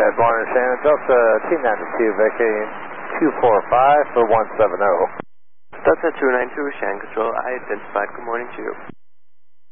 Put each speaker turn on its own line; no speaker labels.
Good morning, Shannon. Delta T92, vacating 245 for 170.
Delta 292, Shannon Control, I identified. Good morning to you.